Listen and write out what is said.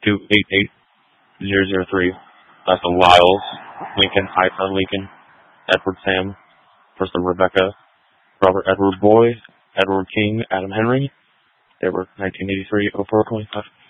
288003. That's the Lyles, Lincoln, Hyson, Lincoln, Edward Sam, Krista Rebecca, Robert Edward Boy, Edward King, Adam Henry. They were 1983 0425.